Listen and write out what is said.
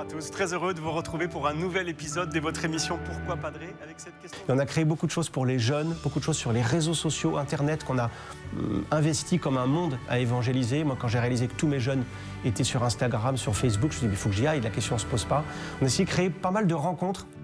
à tous, très heureux de vous retrouver pour un nouvel épisode de votre émission Pourquoi Padré avec cette question. Et on a créé beaucoup de choses pour les jeunes, beaucoup de choses sur les réseaux sociaux, Internet, qu'on a investi comme un monde à évangéliser. Moi, quand j'ai réalisé que tous mes jeunes étaient sur Instagram, sur Facebook, je me suis dit, il faut que j'y aille, la question ne se pose pas. On a aussi créé pas mal de rencontres